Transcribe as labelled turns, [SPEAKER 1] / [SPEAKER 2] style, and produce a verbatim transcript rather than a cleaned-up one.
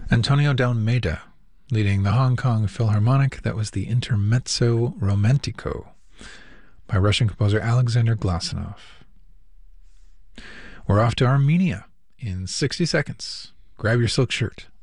[SPEAKER 1] Antonio de Almeida, leading the Hong Kong Philharmonic. That was the Intermezzo Romantico by Russian composer Alexander Glasunov. We're off to Armenia in sixty seconds. Grab your silk shirt.